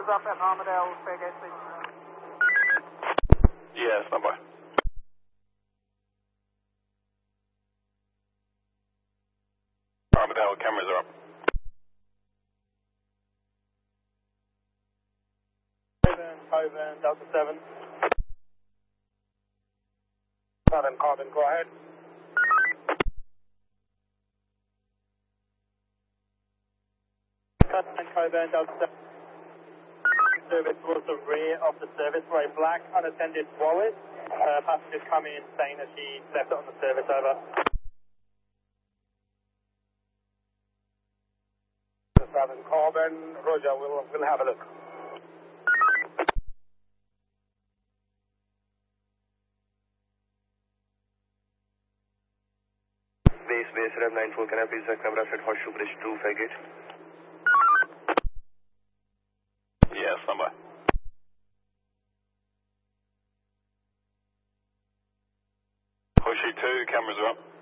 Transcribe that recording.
cameras up at Armadale, fair gate, please. Yeah, stand by. Armadale, cameras are up. Coburn, Delta 7. Southern Carbon, go ahead. Southern Coburn, Delta 7. Service towards the rear of the service for a black unattended wallet. Passengers come in saying that she left it on the service, over. Southern Carbon, Roger, we'll have a look. Base, Rev 94, can I please have camera at Horseshoe Bridge 2, Fairgate? Yeah, stand by. Horseshoe 2, cameras are up.